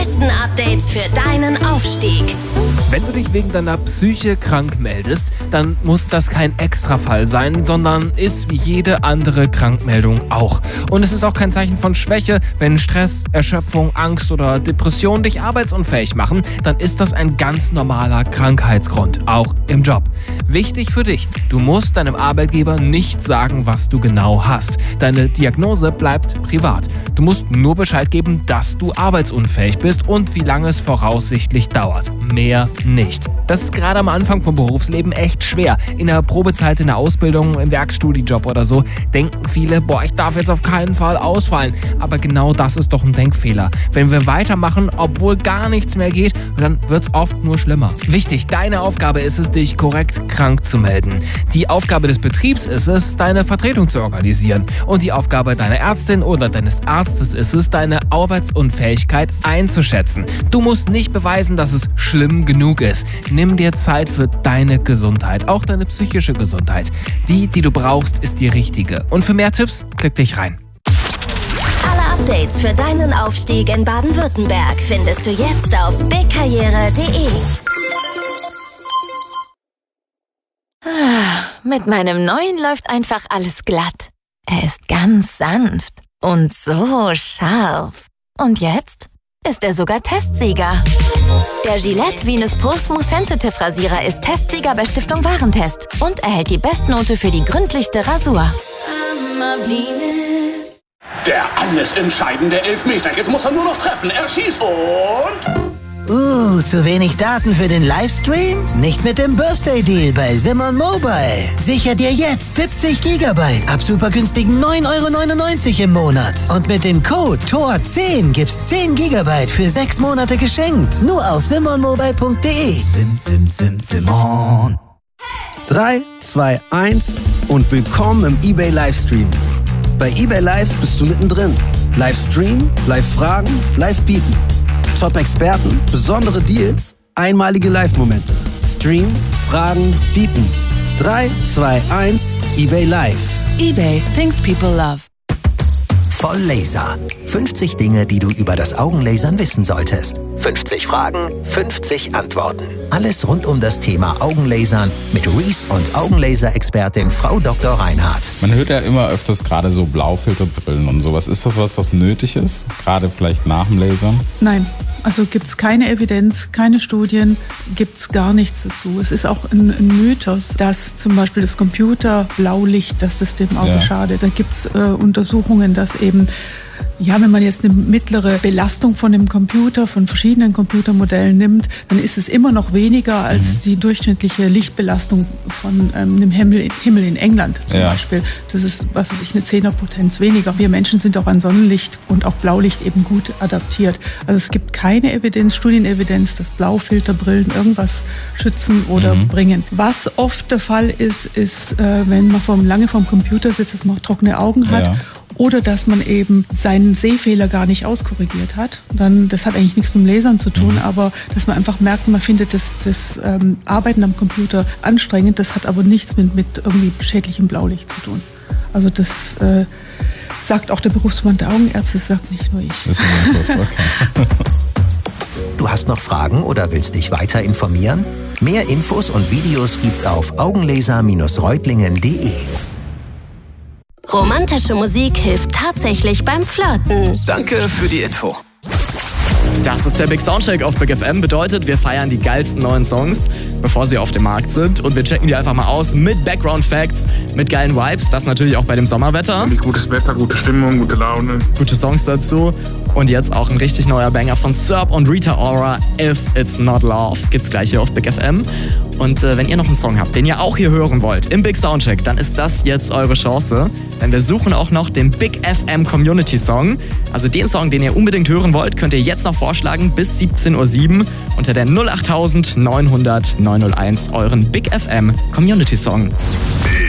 besten Updates für deinen Aufstieg. Wenn du dich wegen deiner Psyche krank meldest, dann muss das kein Extrafall sein, sondern ist wie jede andere Krankmeldung auch. Und es ist auch kein Zeichen von Schwäche, wenn Stress, Erschöpfung, Angst oder Depression dich arbeitsunfähig machen, dann ist das ein ganz normaler Krankheitsgrund, auch im Job. Wichtig für dich, du musst deinem Arbeitgeber nicht sagen, was du genau hast. Deine Diagnose bleibt privat. Du musst nur Bescheid geben, dass du arbeitsunfähig bist und wie lange es voraussichtlich dauert. Mehr nicht. Das ist gerade am Anfang vom Berufsleben echt schwer. In der Probezeit, in der Ausbildung, im Werkstudijob oder so denken viele, ich darf jetzt auf keinen Fall ausfallen. Aber genau das ist doch ein Denkfehler. Wenn wir weitermachen, obwohl gar nichts mehr geht, dann wird es oft nur schlimmer. Wichtig, deine Aufgabe ist es, dich korrekt krank zu melden. Die Aufgabe des Betriebs ist es, deine Vertretung zu organisieren. Und die Aufgabe deiner Ärztin oder deines Arztes ist es, deine Arbeitsunfähigkeit einzuschätzen. Du musst nicht beweisen, dass es schlimm genug ist. Nimm dir Zeit für deine Gesundheit, auch deine psychische Gesundheit. Die du brauchst, ist die richtige. Und für mehr Tipps, klick dich rein. Alle Updates für deinen Aufstieg in Baden-Württemberg findest du jetzt auf bigkarriere.de. Mit meinem neuen läuft einfach alles glatt. Er ist ganz sanft und so scharf. Und jetzt ist er sogar Testsieger. Der Gillette Venus Pro Smooth Sensitive Rasierer ist Testsieger bei Stiftung Warentest und erhält die Bestnote für die gründlichste Rasur. Der alles entscheidende Elfmeter. Jetzt muss er nur noch treffen. Er schießt und... zu wenig Daten für den Livestream? Nicht mit dem Birthday Deal bei Simon Mobile. Sicher dir jetzt 70 GB ab super günstigen 9,99 € im Monat. Und mit dem Code TOR10 gibt's 10 GB für 6 Monate geschenkt. Nur auf simonmobile.de. Simon. 3, 2, 1 und willkommen im eBay Livestream. Bei eBay Live bist du mittendrin. Livestream, Live-Fragen, Live-Bieten. Top-Experten, besondere Deals, einmalige Live-Momente. Stream, Fragen, bieten. 3, 2, 1, eBay Live. eBay, things people love. Voll Laser. 50 Dinge, die du über das Augenlasern wissen solltest. 50 Fragen, 50 Antworten. Alles rund um das Thema Augenlasern mit Reese und Augenlaser-Expertin Frau Dr. Reinhardt. Man hört ja immer öfters gerade so Blaufilterbrillen und sowas. Ist das was nötig ist? Gerade vielleicht nach dem Lasern? Nein. Also gibt es keine Evidenz, keine Studien, gibt es gar nichts dazu. Es ist auch ein Mythos, dass zum Beispiel das Computerblaulicht, dass das dem Auge schadet. Da gibt es Untersuchungen, dass eben, wenn man jetzt eine mittlere Belastung von dem Computer, von verschiedenen Computermodellen nimmt, dann ist es immer noch weniger als die durchschnittliche Lichtbelastung von einem Himmel in England zum Beispiel. Das ist, eine 10er-Potenz weniger. Wir Menschen sind auch an Sonnenlicht und auch Blaulicht eben gut adaptiert. Also es gibt keine Evidenz, Studienevidenz, dass Blaufilterbrillen irgendwas schützen oder bringen. Was oft der Fall ist, wenn man lange vorm Computer sitzt, dass man trockene Augen hat. Oder dass man eben seinen Sehfehler gar nicht auskorrigiert hat. Das hat eigentlich nichts mit dem Lasern zu tun, aber dass man einfach merkt, man findet das Arbeiten am Computer anstrengend, das hat aber nichts mit irgendwie schädlichem Blaulicht zu tun. Also das sagt auch der Berufsverband der Augenärzte, das sagt nicht nur ich. Das ist okay. Du hast noch Fragen oder willst dich weiter informieren? Mehr Infos und Videos gibt's auf augenlaser-reutlingen.de. Romantische Musik hilft tatsächlich beim Flirten. Danke für die Info. Das ist der Big Soundcheck auf Big FM. Bedeutet, wir feiern die geilsten neuen Songs, bevor sie auf dem Markt sind. Und wir checken die einfach mal aus mit Background Facts, mit geilen Vibes. Das natürlich auch bei dem Sommerwetter. Gutes Wetter, gute Stimmung, gute Laune. Gute Songs dazu. Und jetzt auch ein richtig neuer Banger von Serb und Rita Ora, If It's Not Love. Gibt's gleich hier auf Big FM. Und wenn ihr noch einen Song habt, den ihr auch hier hören wollt, im Big Soundcheck, dann ist das jetzt eure Chance. Denn wir suchen auch noch den Big FM Community Song. Also den Song, den ihr unbedingt hören wollt, könnt ihr jetzt noch vorschlagen bis 17:07 Uhr unter der 08000 900 901 euren Big FM Community Song.